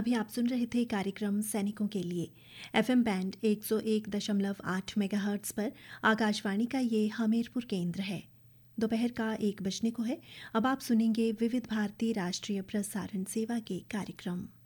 अभी आप सुन रहे थे कार्यक्रम सैनिकों के लिए एफएम बैंड 101.8 मेगाहर्ट्ज पर आकाशवाणी का ये हमीरपुर केंद्र है। दोपहर का 1 बजने को है। अब आप सुनेंगे विविध भारती राष्ट्रीय प्रसारण सेवा के कार्यक्रम।